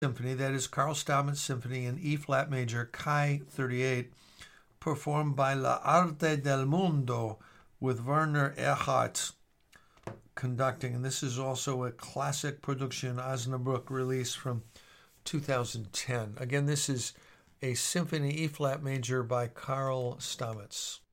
Symphony, that is Carl Stamitz Symphony in E flat major, Kai 38, performed by La Arte del Mundo with Werner Erhardt conducting. And this is also a classic production, Osnabrück release from 2010. Again, this is a symphony E flat major by Carl Stamitz.